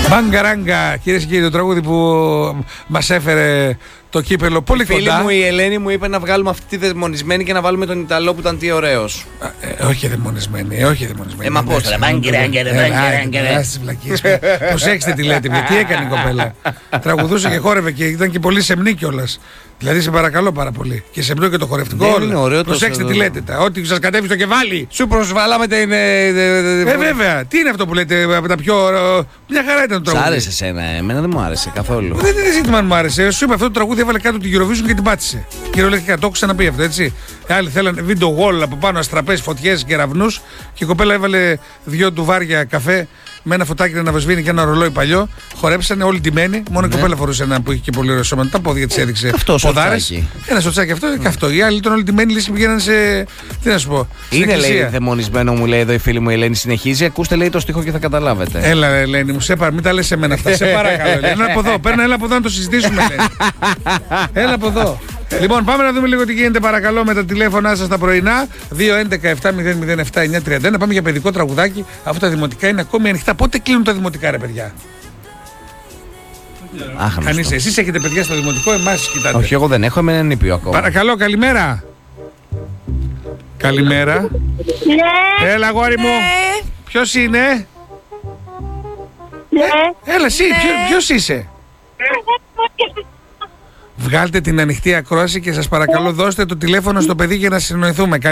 Μαγκαράγκα, κυρίες και κύριοι, το τραγούδι που μας έφερε το κύπελο πολύ κοντά. Φίλη μου η Ελένη μου είπε να βγάλουμε αυτή τη δεδαιμονισμένη και να βάλουμε τον Ιταλό που ήταν τι ωραίος. Όχι δαιμονισμένη, όχι δαιμονισμένη. Μα πώς ρε, μαγκαράγκα. Προσέξτε τι λέτε, τι έκανε η κοπέλα. Τραγουδούσε και χόρευε και ήταν και πολύ σεμνή κιόλας. Δηλαδή σε παρακαλώ πάρα πολύ. Και σεμνό και το χορευτικό. Προσέξτε τι λέτε. Ό,τι σας κατέβει στο κεφάλι. Σου προσβάλαμε την. Βέβαια. Τι είναι αυτό που λέτε από τα πιο. Μια χαρά ήταν το τραγούδι. Σ' άρεσε εσένα, εμένα δεν μου άρεσε καθόλου. Δεν είναι ζήτημα αν μου άρεσε. Σου είπα αυτό το τραγούδι έβαλε κάτω την Eurovision και την πάτησε. Κυριολεκτικά το έχω ξαναπεί αυτό, έτσι. Άλλοι θέλανε βίντεο wall από πάνω, αστραπές, φωτιές, κεραυνούς και η κοπέλα έβαλε 2 ντουβάρια καφέ με ένα φωτάκι να βεσβήνει και ένα ρολόι παλιό. Χορέψανε όλοι ντυμένοι. Μόνο η κοπέλα φορούσε ένα που είχε και πολύ ωραίο σώμα. Τα πόδια της έδειξε. Ποδάρες. Ένα σοτσάκι αυτό και αυτό. Οι άλλοι ήταν όλοι ντυμένοι, λύση πηγαίναν σε. Τι να σου πω. Είναι λέει δαιμονισμένο, μου λέει εδώ η φίλη μου η Ελένη. Συνεχίζει. Ακούστε λέει το στίχο και θα καταλάβετε. Έλα, Ελένη μου, μην τα λες σε μένα αυτά. Σε παρακαλώ. Έλα από εδώ. Έλα από εδώ να το συζητήσουμε, Ελένη. Έλα από εδώ. Λοιπόν, πάμε να δούμε λίγο τι γίνεται παρακαλώ με τα τηλέφωνά σας τα πρωινά. 2-11-7-007-931. Πάμε για παιδικό τραγουδάκι. Αφού τα δημοτικά είναι ακόμη ανοιχτά. Πότε κλείνουν τα δημοτικά, ρε παιδιά? Κανείς, εσείς έχετε παιδιά στο δημοτικό, εμάς κοιτάτε. Όχι, εγώ δεν έχω, εμένα είναι νήπιο ακόμα. Παρακαλώ, καλημέρα. Καλημέρα. Ναι. Έλα, αγόρι μου. Ποιος είναι? Ναι. Έλα, εσύ, ποιος είσαι? Βγάλτε την ανοιχτή ακρόαση και σας παρακαλώ δώστε το τηλέφωνο στο παιδί για να συνοηθούμε.